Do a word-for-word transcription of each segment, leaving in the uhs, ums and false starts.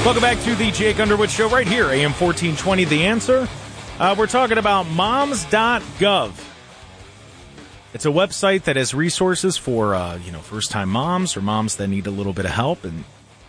Welcome back to the Jake Underwood Show right here, A M fourteen twenty, The Answer. Uh, we're talking about moms dot gov. It's a website that has resources for, uh, you know, first-time moms or moms that need a little bit of help. And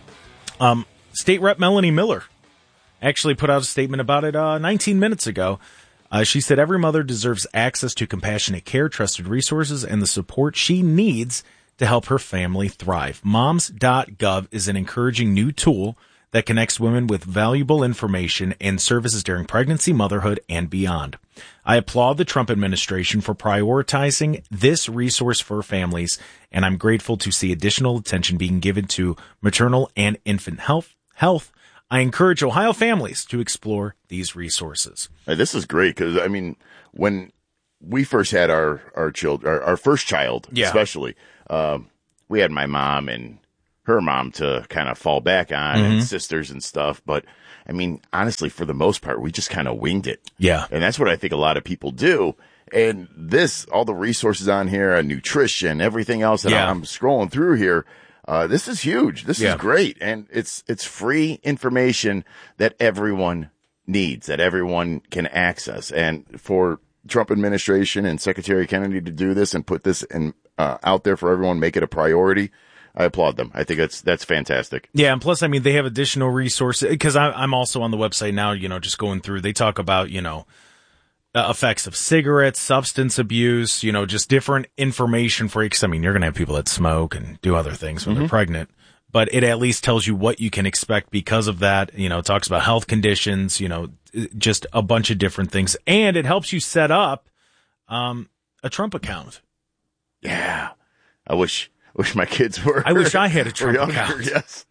um, State Rep Melanie Miller actually put out a statement about it uh, nineteen minutes ago. Uh, she said every mother deserves access to compassionate care, trusted resources, and the support she needs to help her family thrive. moms dot gov is an encouraging new tool that connects women with valuable information and services during pregnancy, motherhood, and beyond. I applaud the Trump administration for prioritizing this resource for families, and I'm grateful to see additional attention being given to maternal and infant health. health. I encourage Ohio families to explore these resources. Hey, this is great because, I mean, when we first had our, our, child, our, our first child, yeah. especially, um, we had my mom and her mom to kind of fall back on mm-hmm. and sisters and stuff. But I mean, honestly, for the most part, we just kind of winged it. Yeah. And that's what I think a lot of people do. And this, all the resources on here, and nutrition, everything else that yeah. I'm scrolling through here. Uh, this is huge. This yeah. is great. And it's, it's free information that everyone needs, that everyone can access. And for Trump administration and Secretary Kennedy to do this and put this in, uh, out there for everyone, make it a priority. I applaud them. I think that's that's fantastic. Yeah, and plus, I mean, they have additional resources because I'm also on the website now. You know, just going through, they talk about you know uh, effects of cigarettes, substance abuse. You know, just different information for you. Because I mean, you're going to have people that smoke and do other things when mm-hmm. they're pregnant, but it at least tells you what you can expect because of that. You know, it talks about health conditions. You know, just a bunch of different things, and it helps you set up um, a Trump account. Yeah, I wish. Wish my kids were. I wish I had a Trump younger, account. Yes.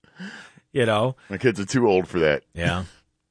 You know. My kids are too old for that. Yeah.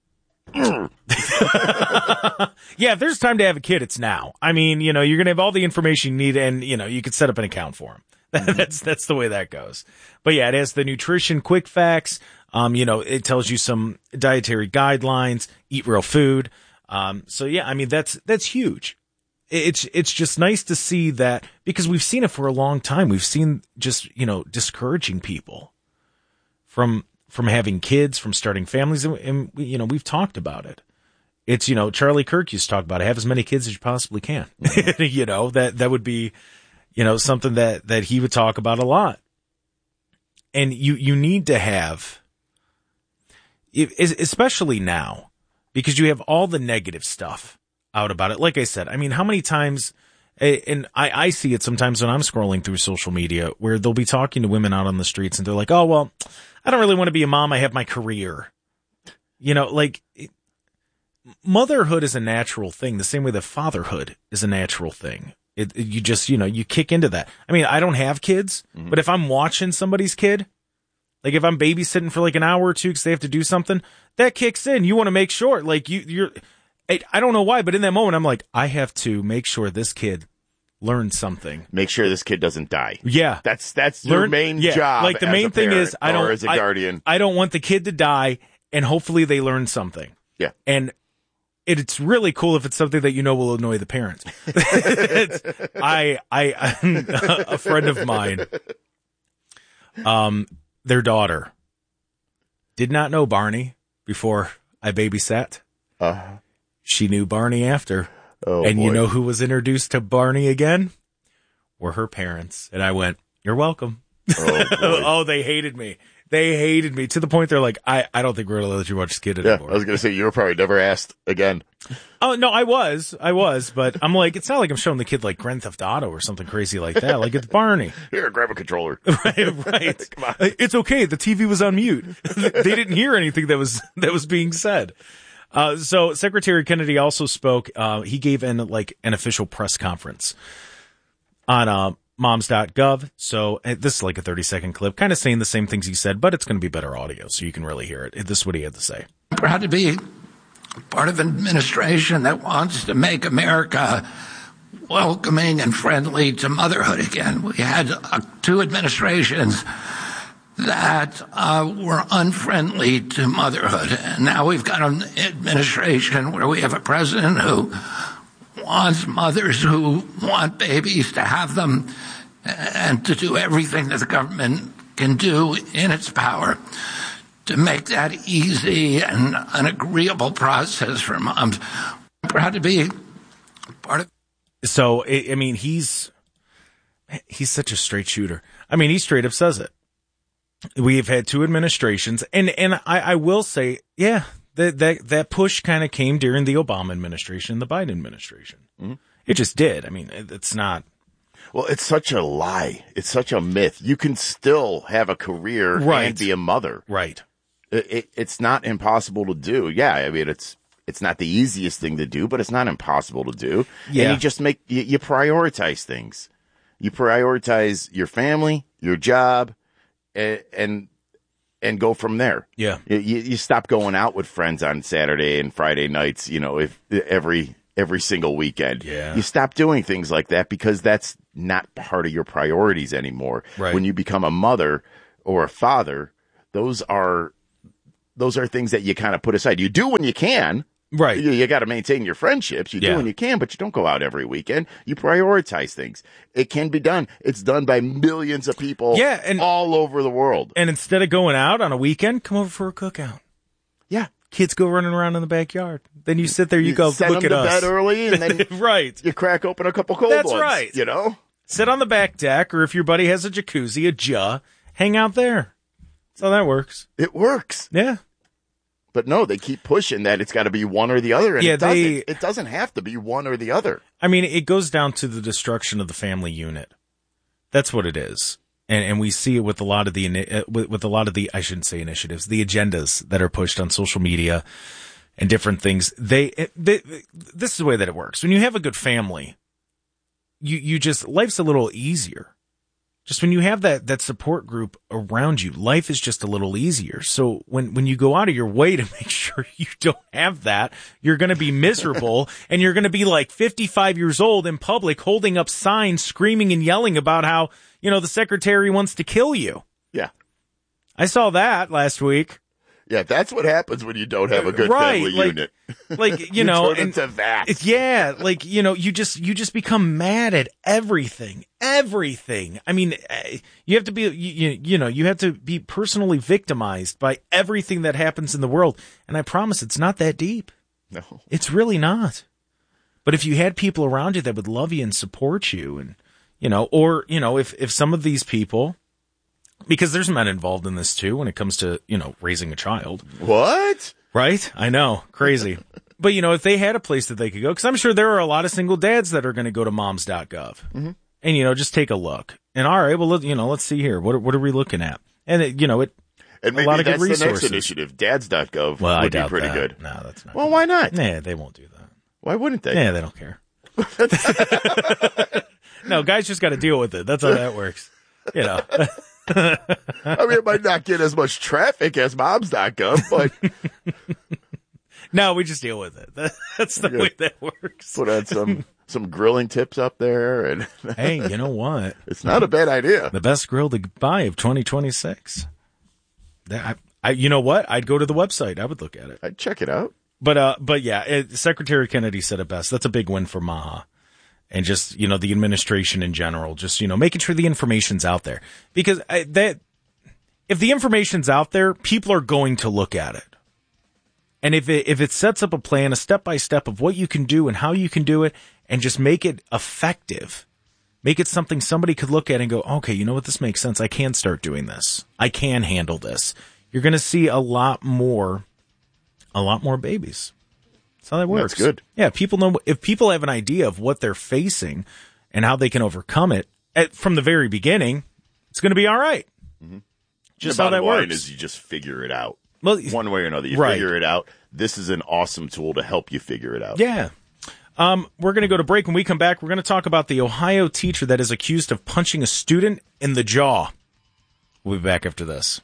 Yeah, if there's time to have a kid, it's now. I mean, you know, you're going to have all the information you need and, you know, you could set up an account for them. that's that's the way that goes. But yeah, it has the nutrition quick facts. Um, you know, it tells you some dietary guidelines, eat real food. Um, so yeah, I mean, that's that's huge. It's it's just nice to see that because we've seen it for a long time. We've seen just, you know, discouraging people from from having kids, from starting families. And, and you know, we've talked about it. It's, you know, Charlie Kirk used to talk about it. Have as many kids as you possibly can. Mm-hmm. You know, that that would be, you know, something that, that he would talk about a lot. And you, you need to have, especially now, because you have all the negative stuff out about it. Like I said, I mean, how many times, and I, I see it sometimes when I'm scrolling through social media where they'll be talking to women out on the streets and they're like, oh, well, I don't really want to be a mom. I have my career. You know, like it, motherhood is a natural thing, the same way that fatherhood is a natural thing. It, it, you just, you know, you kick into that. I mean, I don't have kids, mm-hmm. but if I'm watching somebody's kid, like if I'm babysitting for like an hour or two because they have to do something, that kicks in. You want to make sure, like you, you're, I don't know why, but in that moment, I'm like, I have to make sure this kid learns something. Make sure this kid doesn't die. Yeah, that's that's Learn, your main yeah. job. Like the main thing is, I don't as a guardian. I, I don't want the kid to die, and hopefully they learn something. Yeah, and it, it's really cool if it's something that you know will annoy the parents. I I I'm a friend of mine, um, their daughter did not know Barney before I babysat. Uh huh. She knew Barney after. Oh, and boy. You know who was introduced to Barney again? Were her parents. And I went, you're welcome. Oh, oh, they hated me. They hated me to the point they're like, I, I don't think we're going to let you watch this kid anymore. Yeah, I was going to say, you were probably never asked again. Oh, no, I was. I was. But I'm like, it's not like I'm showing the kid like Grand Theft Auto or something crazy like that. Like, it's Barney. Here, grab a controller. Right, right. Come on. It's okay. The T V was on mute. They didn't hear anything that was that was being said. Uh, so Secretary Kennedy also spoke, uh, he gave an, like an official press conference on, uh, moms dot gov. So uh, this is like a thirty second clip, kind of saying the same things he said, but it's going to be better audio so you can really hear it. This is what he had to say. Proud to be part of an administration that wants to make America welcoming and friendly to motherhood again. We had uh, two administrations that uh, were unfriendly to motherhood. And now we've got an administration where we have a president who wants mothers who want babies to have them and to do everything that the government can do in its power to make that easy and an agreeable process for moms. I'm proud to be part of. So, I mean, he's he's such a straight shooter. I mean, he straight up says it. We've had two administrations, and, and I, I will say, yeah, that that, that push kind of came during the Obama administration, the Biden administration. Mm-hmm. It just did. I mean, it, it's not. Well, it's such a lie. It's such a myth. You can still have a career right. and be a mother. Right. It, it, it's not impossible to do. Yeah, I mean, it's it's not the easiest thing to do, but it's not impossible to do. Yeah. And you just make, you, you prioritize things. You prioritize your family, your job, and and, and go from there. Yeah. You, you stop going out with friends on Saturday and Friday nights, you know, if every every single weekend. Yeah. You stop doing things like that because that's not part of your priorities anymore. Right. When you become a mother or a father, those are those are things that you kind of put aside. You do when you can. Right. You, you got to maintain your friendships. You yeah. do when you can, but you don't go out every weekend. You prioritize things. It can be done. It's done by millions of people yeah, and, all over the world. And instead of going out on a weekend, come over for a cookout. Yeah. Kids go running around in the backyard. Then you sit there, you, you go, send look them at to us. bed early, and then right. you crack open a couple cold That's ones. That's right. You know? Sit on the back deck, or if your buddy has a jacuzzi, a ja, hang out there. That's how that works. It works. Yeah. But no, they keep pushing that it's got to be one or the other, and yeah, it doesn't. they, It doesn't have to be one or the other. I mean, it goes down to the destruction of the family unit. That's what it is, and and we see it with a lot of the uh, with, with a lot of the I shouldn't say initiatives, the agendas that are pushed on social media and different things. They, they this is the way that it works. When you have a good family, you you just life's a little easier. Just when you have that, that support group around you, life is just a little easier. So when, when you go out of your way to make sure you don't have that, you're going to be miserable and you're going to be like fifty-five years old in public holding up signs, screaming and yelling about how, you know, the secretary wants to kill you. Yeah. I saw that last week. Yeah, that's what happens when you don't have a good right, family like, unit. Like, you, you know, turn into that. Yeah, like, you know, you just you just become mad at everything. Everything. I mean, you have to be you, you know, you have to be personally victimized by everything that happens in the world. And I promise it's not that deep. No. It's really not. But if you had people around you that would love you and support you, and you know, or, you know, if if some of these people, because there's men involved in this too when it comes to, you know, raising a child. What? Right? I know. Crazy. But, you know, if they had a place that they could go, because I'm sure there are a lot of single dads that are going to go to moms dot gov mm-hmm. and, you know, just take a look. And, all right, well, you know, let's see here. What, what are we looking at? And, it, you know, it and maybe a lot of that's good resources. The next initiative, dads dot gov well, would I doubt be pretty that. good. No, that's not. Well, why not? Nah, they won't do that. Why wouldn't they? Yeah, they don't care. No, guys just got to deal with it. That's how that works. You know. I mean, it might not get as much traffic as moms dot gov, but no, we just deal with it. That's the way that works. Put on some some grilling tips up there, and hey, you know what? It's not a bad idea. The best grill to buy of twenty twenty-six. That I, I, you know what? I'd go to the website. I would look at it. I'd check it out. But uh, but yeah, it, Secretary Kennedy said it best. That's a big win for Maha. And just, you know, the administration in general, just, you know, making sure the information's out there. Because I, that, if the information's out there, people are going to look at it. And if it, if it sets up a plan, a step-by-step of what you can do and how you can do it, and just make it effective, make it something somebody could look at and go, okay, you know what, this makes sense. I can start doing this. I can handle this. You're going to see a lot more, a lot more babies. That's how that works. That's good. Yeah, people know, if people have an idea of what they're facing and how they can overcome it at, from the very beginning, it's going to be all right. Mm-hmm. Just the how that bottom line works. Is you just figure it out. Well, one way or another, you right. figure it out. This is an awesome tool to help you figure it out. Yeah. Um, we're going to go to break. When we come back, we're going to talk about the Ohio teacher that is accused of punching a student in the jaw. We'll be back after this.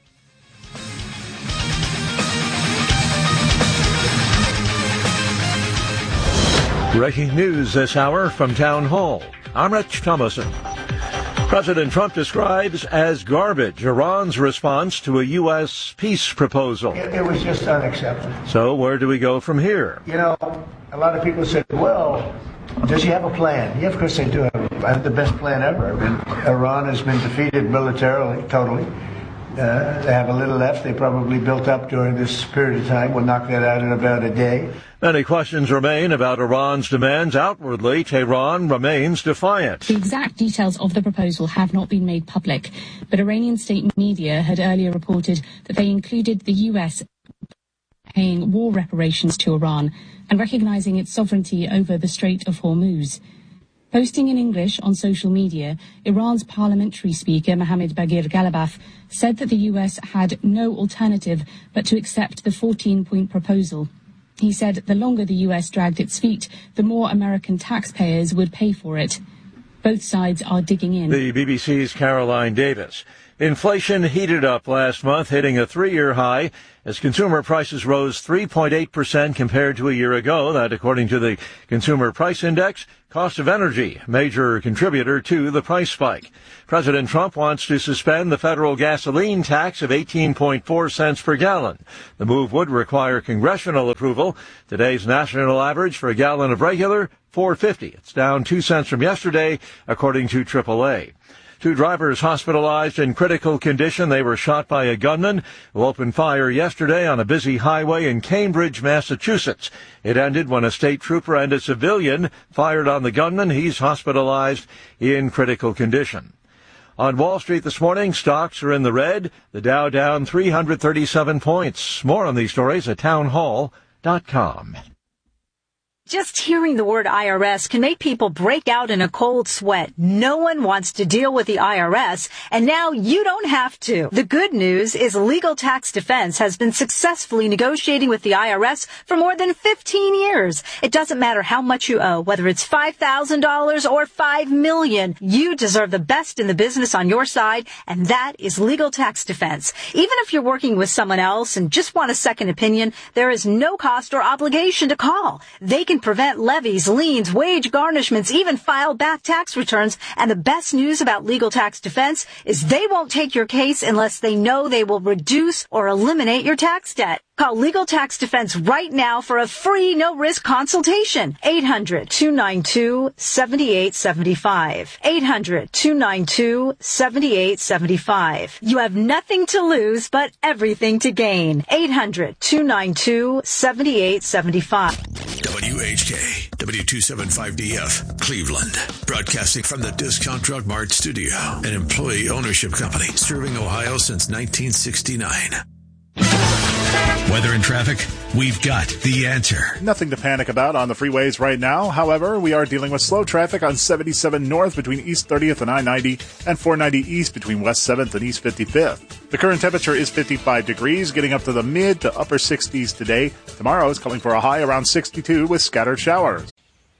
Breaking news this hour from Town Hall. I'm Rich Thomason. President Trump describes as garbage Iran's response to a U S peace proposal. It, it was just unacceptable. So where do we go from here? You know, a lot of people said, well, does he have a plan? Yeah, of course they do have, have the best plan ever. I mean, Iran has been defeated militarily, totally. Uh, they have a little left. They probably built up during this period of time. We'll knock that out in about a day. Many questions remain about Iran's demands. Outwardly, Tehran remains defiant. The exact details of the proposal have not been made public, but Iranian state media had earlier reported that they included the U S paying war reparations to Iran and recognizing its sovereignty over the Strait of Hormuz. Posting in English on social media, Iran's parliamentary speaker, Mohammad Bagir Ghalibaf, said that the U S had no alternative but to accept the fourteen-point proposal. He said the longer the U S dragged its feet, the more American taxpayers would pay for it. Both sides are digging in. The B B C's Caroline Davis. Inflation heated up last month, hitting a three-year high as consumer prices rose three point eight percent compared to a year ago. That, according to the Consumer Price Index, cost of energy, major contributor to the price spike. President Trump wants to suspend the federal gasoline tax of eighteen point four cents per gallon. The move would require congressional approval. Today's national average for a gallon of regular, four fifty. It's down two cents from yesterday, according to triple A. Two drivers hospitalized in critical condition. They were shot by a gunman who opened fire yesterday on a busy highway in Cambridge, Massachusetts. It ended when a state trooper and a civilian fired on the gunman. He's hospitalized in critical condition. On Wall Street this morning, stocks are in the red. The Dow down three hundred thirty-seven points. More on these stories at townhall dot com. Just hearing the word I R S can make people break out in a cold sweat. No one wants to deal with the I R S, and now you don't have to. The good news is Legal Tax Defense has been successfully negotiating with the I R S for more than fifteen years. It doesn't matter how much you owe, whether it's five thousand dollars or five million dollars. You deserve the best in the business on your side, and that is Legal Tax Defense. Even if you're working with someone else and just want a second opinion, there is no cost or obligation to call. They can prevent levies, liens, wage garnishments, even file back tax returns. And the best news about Legal Tax Defense is they won't take your case unless they know they will reduce or eliminate your tax debt. Call Legal Tax Defense right now for a free, no-risk consultation. eight hundred, two nine two, seven eight seven five. eight hundred, two nine two, seven eight seven five. You have nothing to lose but everything to gain. eight hundred, two nine two, seven eight seven five. W H K, W two seventy-five D F, Cleveland. Broadcasting from the Discount Drug Mart studio, an employee ownership company serving Ohio since nineteen sixty-nine. Weather and traffic, we've got the answer. Nothing to panic about on the freeways right now. However, we are dealing with slow traffic on seventy-seven North between East thirtieth and I ninety and four ninety East between West seventh and East fifty-fifth. The current temperature is fifty-five degrees, getting up to the mid to upper sixties today. Tomorrow is calling for a high around sixty-two with scattered showers.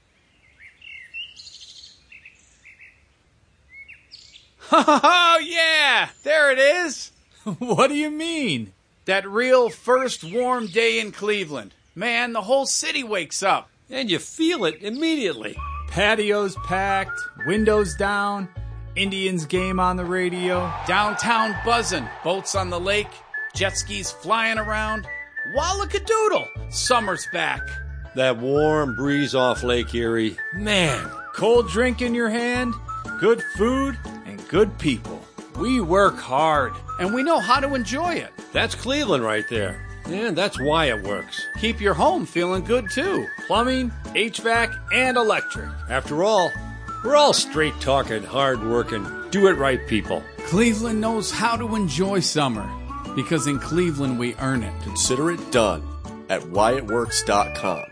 Oh, yeah! There it is! What do you mean? That real first warm day in Cleveland. Man, the whole city wakes up. And you feel it immediately. Patios packed, windows down, Indians game on the radio, downtown buzzing, boats on the lake, jet skis flying around. Wallakadoodle, summer's back. That warm breeze off Lake Erie. Man. Cold drink in your hand, good food, and good people. We work hard, and we know how to enjoy it. That's Cleveland right there. And that's why it works. Keep your home feeling good, too. Plumbing, H V A C, and electric. After all, we're all straight-talking, hard-working, do-it-right people. Cleveland knows how to enjoy summer, because in Cleveland we earn it. Consider it done at wyatt works dot com.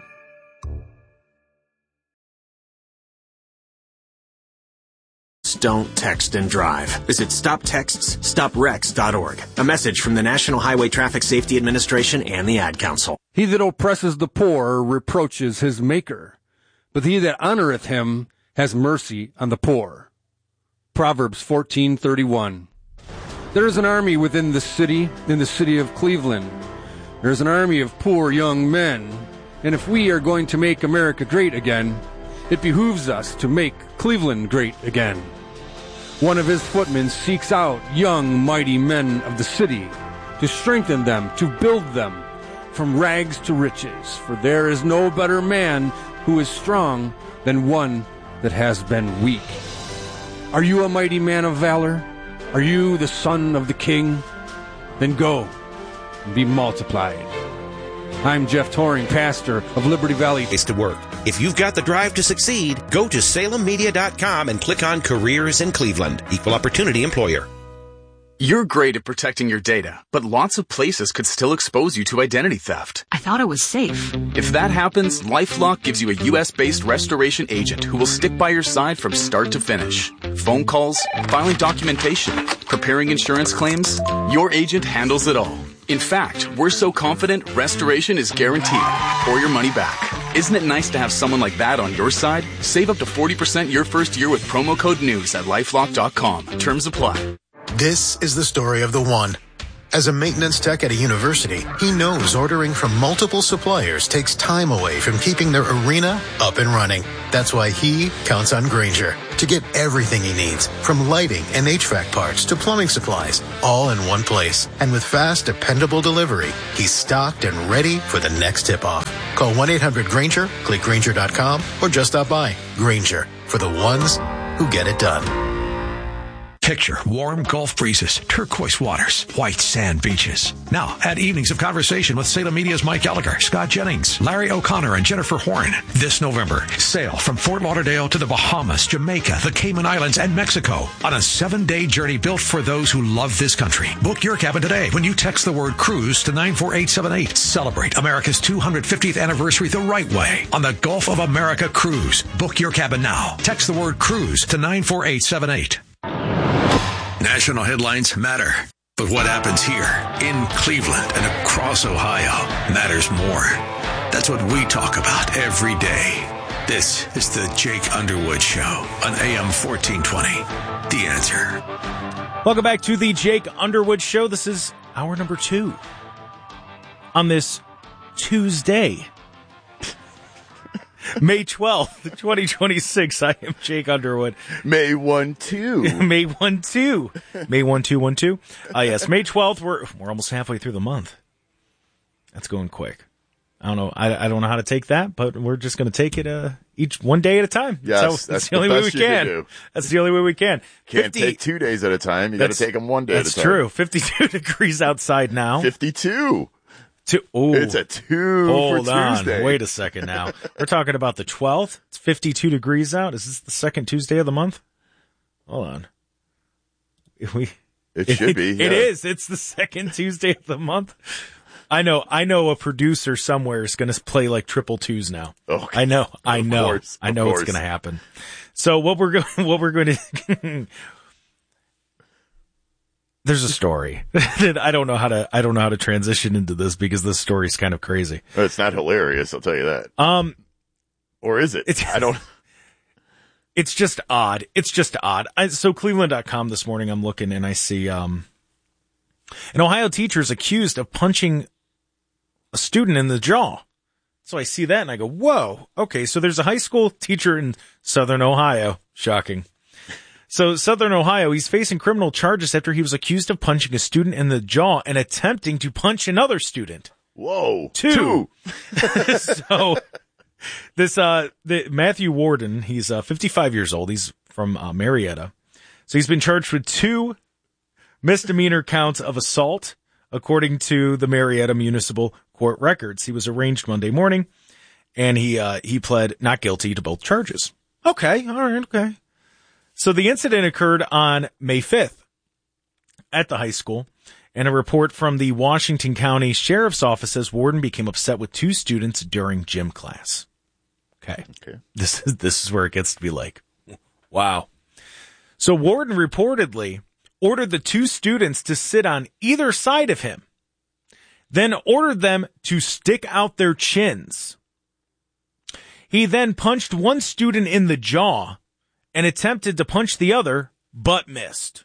Don't text and drive. Visit stop texts stop wrecks dot org. A message from the National Highway Traffic Safety Administration and the Ad Council. He that oppresses the poor reproaches his maker, but he that honoreth him has mercy on the poor. Proverbs fourteen thirty-one. There is an army within the city, in the city of Cleveland. There is an army of poor young men, and if we are going to make America great again, it behooves us to make Cleveland great again. One of his footmen seeks out young, mighty men of the city to strengthen them, to build them from rags to riches. For there is no better man who is strong than one that has been weak. Are you a mighty man of valor? Are you the son of the king? then go and be multiplied. I'm Jeff Toring, pastor of Liberty Valley. Place to work. If you've got the drive to succeed, go to salem media dot com and click on Careers in Cleveland. Equal Opportunity Employer. You're great at protecting your data, but lots of places could still expose you to identity theft. I thought it was safe. If that happens, LifeLock gives you a U S based restoration agent who will stick by your side from start to finish. Phone calls, filing documentation, preparing insurance claims, your agent handles it all. In fact, we're so confident restoration is guaranteed or your money back. Isn't it nice to have someone like that on your side? Save up to forty percent your first year with promo code NEWS at lifelock dot com. Terms apply. This is the story of the one. As a maintenance tech at a university, he knows ordering from multiple suppliers takes time away from keeping their arena up and running. That's why he counts on Grainger to get everything he needs, from lighting and H V A C parts to plumbing supplies, all in one place. And with fast, dependable delivery, he's stocked and ready for the next tip-off. Call one eight hundred Grainger, click Grainger dot com, or just stop by. Grainger, for the ones who get it done. Picture warm Gulf breezes, turquoise waters, white sand beaches. Now, add evenings of conversation with Salem Media's Mike Gallagher, Scott Jennings, Larry O'Connor, and Jennifer Horn. This November, sail from Fort Lauderdale to the Bahamas, Jamaica, the Cayman Islands, and Mexico on a seven-day journey built for those who love this country. Book your cabin today when you text the word cruise to nine four eight seven eight. Celebrate America's two hundred fiftieth anniversary the right way on the Gulf of America Cruise. Book your cabin now. Text the word cruise to nine four eight seven eight. National headlines matter, but what happens here in Cleveland and across Ohio matters more. That's what we talk about every day. This is the Jake Underwood Show on A M fourteen twenty. The Answer. Welcome back to the Jake Underwood Show. This is hour number two on this Tuesday, May twelfth, twenty twenty-six. I am Jake Underwood. May first, two. May first, two. May first, two, one, two. Uh, yes, May twelfth. We're we're almost halfway through the month. That's going quick. I don't know. I, I don't know how to take that, but we're just going to take it uh, each one day at a time. Yes, so that's, that's the, the only way we can. can do. That's the only way we can. Can't fifty take two days at a time. You got to take them one day at a time. That's true. fifty-two degrees outside now. fifty-two. Two, ooh. It's a two Hold for on. Tuesday. Wait a second now. We're talking about the twelfth. It's fifty-two degrees out. Is this the second Tuesday of the month? Hold on. If we, it should it, be. Yeah. It is. It's the second Tuesday of the month. I know. I know a producer somewhere is going to play like triple twos now. Okay. I know. I of know. Course, I know course. it's going to happen. So what we're going, what we're going to. There's a story that I don't know how to I don't know how to transition into this because this story is kind of crazy. It's not hilarious, I'll tell you that. Um, or is it? It's, I don't. It's just odd. It's just odd. I, so Cleveland dot com this morning, I'm looking and I see um, an Ohio teacher is accused of punching a student in the jaw. So I see that and I go, whoa, okay. So there's a high school teacher in Southern Ohio. Shocking. So Southern Ohio, he's facing criminal charges after he was accused of punching a student in the jaw and attempting to punch another student. Whoa. Two. Two. So this, uh, the Matthew Warden, he's uh, fifty-five years old. He's from uh, Marietta. So he's been charged with two misdemeanor counts of assault, according to the Marietta Municipal Court records. He was arraigned Monday morning and he, uh, he pled not guilty to both charges. Okay. All right. Okay. So the incident occurred on May fifth at the high school, and a report from the Washington County Sheriff's Office says Warden became upset with two students during gym class. Okay. Okay. This is, this is where it gets to be like, wow. So Warden reportedly ordered the two students to sit on either side of him, then ordered them to stick out their chins. He then punched one student in the jaw and attempted to punch the other, but missed.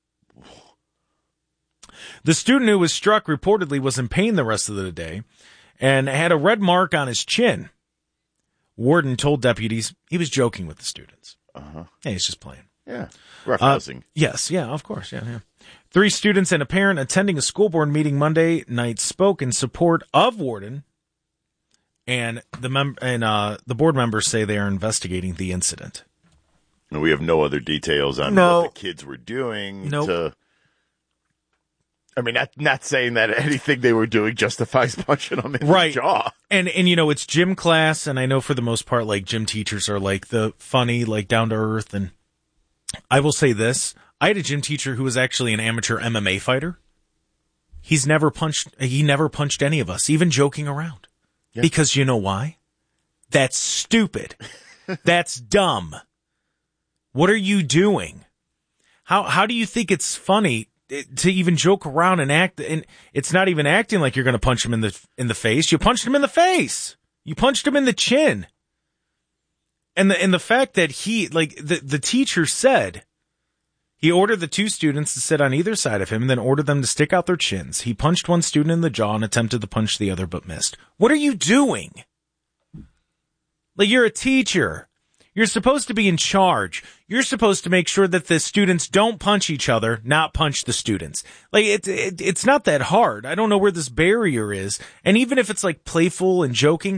The student who was struck reportedly was in pain the rest of the day and had a red mark on his chin. Warden told deputies he was joking with the students. Uh-huh. Hey, he's just playing. Yeah. Roughhousing. Uh, yes, yeah, of course, yeah, yeah. Three students and a parent attending a school board meeting Monday night spoke in support of Warden, and the mem- and uh, the board members say they are investigating the incident. We have no other details on no. what the kids were doing. Nope. To... I mean, not, not saying that anything they were doing justifies punching them in right. the jaw. And, and, you know, it's gym class, and I know for the most part, like, gym teachers are, like, the funny, like, down to earth. And I will say this. I had a gym teacher who was actually an amateur M M A fighter. He's never punched, he never punched any of us, even joking around. Yeah. Because you know why? That's stupid. That's dumb. What are you doing? How, how do you think it's funny to even joke around and act? And it's not even acting like you're going to punch him in the, in the face. You punched him in the face. You punched him in the chin. And the, and the fact that he, like, the, the teacher said, he ordered the two students to sit on either side of him and then ordered them to stick out their chins. He punched one student in the jaw and attempted to punch the other but missed. What are you doing? Like, you're a teacher. You're supposed to be in charge. You're supposed to make sure that the students don't punch each other, not punch the students. Like, it, it, it's not that hard. I don't know where this barrier is. And even if it's like playful and joking,